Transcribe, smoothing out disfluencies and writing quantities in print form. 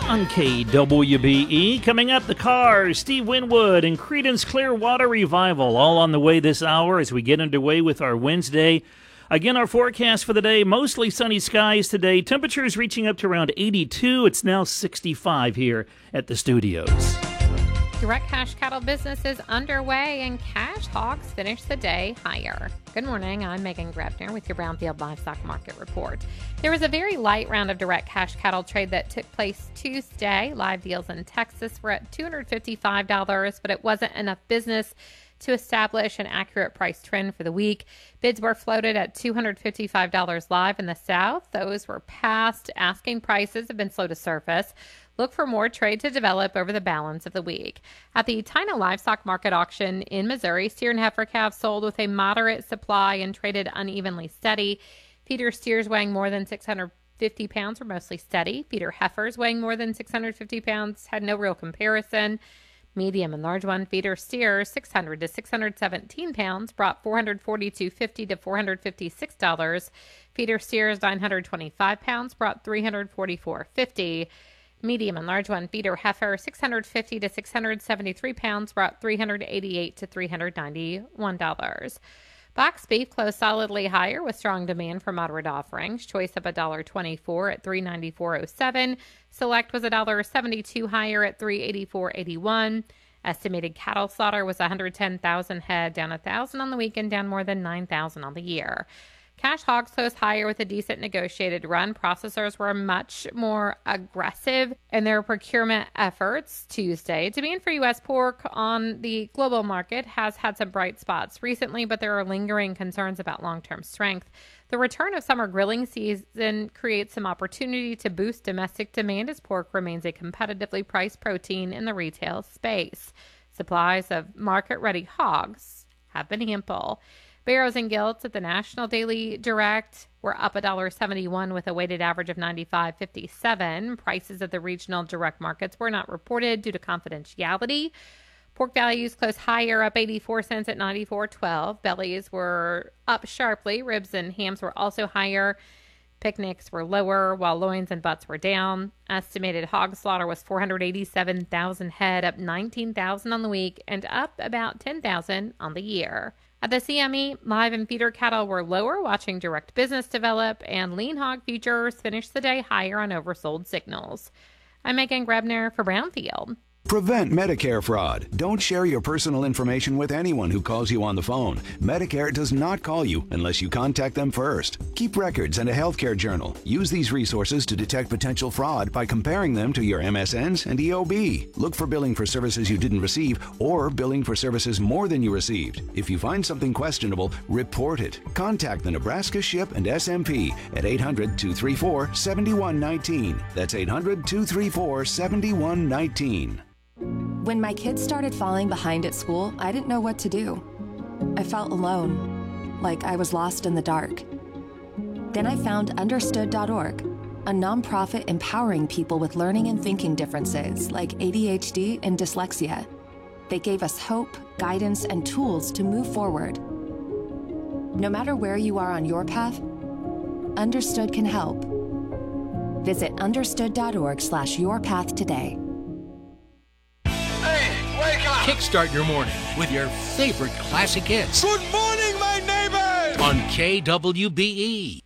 on KWBE. Coming up, the Cars, Steve Winwood, and Creedence Clearwater Revival, all on the way this hour as we get underway with our Wednesday. Again, our forecast for the day, mostly sunny skies today. Temperatures reaching up to around 82. It's now 65 here at the studios. Direct cash cattle business is underway, and cash hogs finished the day higher. Good morning, I'm Megan Grebner with your Brownfield Livestock Market Report. There was a very light round of direct cash cattle trade that took place Tuesday. Live deals in Texas were at $255, but it wasn't enough business to establish an accurate price trend for the week. Bids were floated at $255 live in the South. Those were past asking prices, have been slow to surface. Look for more trade to develop over the balance of the week. At the Tino Livestock Market Auction in Missouri, steer and heifer calves sold with a moderate supply and traded unevenly steady. Feeder steers weighing more than 650 pounds were mostly steady. Feeder heifers weighing more than 650 pounds had no real comparison. Medium and large one feeder steers, 600 to 617 pounds, brought $442.50 to $456. Feeder steers, 925 pounds, brought $344.50. Medium and large one feeder heifer, 650 to 673 pounds, brought $388 to $391. Box beef closed solidly higher with strong demand for moderate offerings. Choice up $1.24 at $394.07. Select was $1.72 higher at $384.81. Estimated cattle slaughter was 110,000 head, down 1,000 on the weekend, down more than 9,000 on the year. Cash hogs closed higher with a decent negotiated run. Processors were much more aggressive in their procurement efforts Tuesday. Demand for U.S. pork on the global market has had some bright spots recently, but there are lingering concerns about long-term strength. The return of summer grilling season creates some opportunity to boost domestic demand as pork remains a competitively priced protein in the retail space. Supplies of market-ready hogs have been ample. Barrows and Gilts at the National Daily Direct were up $1.71 with a weighted average of $95.57. Prices at the regional direct markets were not reported due to confidentiality. Pork values closed higher, up 84 cents at $94.12. Bellies were up sharply. Ribs and hams were also higher. Picnics were lower, while loins and butts were down. Estimated hog slaughter was 487,000 head, up 19,000 on the week, and up about 10,000 on the year. At the CME, live and feeder cattle were lower, watching direct business develop, and lean hog futures finished the day higher on oversold signals. I'm Megan Grebner for Brownfield. Prevent Medicare fraud. Don't share your personal information with anyone who calls you on the phone. Medicare does not call you unless you contact them first. Keep records and a healthcare journal. Use these resources to detect potential fraud by comparing them to your MSNs and EOB. Look for billing for services you didn't receive or billing for services more than you received. If you find something questionable, report it. Contact the Nebraska SHIP and SMP at 800-234-7119. That's 800-234-7119. When my kids started falling behind at school, I didn't know what to do. I felt alone, like I was lost in the dark. Then I found Understood.org, a nonprofit empowering people with learning and thinking differences like ADHD and dyslexia. They gave us hope, guidance, and tools to move forward. No matter where you are on your path, Understood can help. Visit Understood.org/yourpath today. Kickstart your morning with your favorite classic hits. Good morning, my neighbors! On KWBE.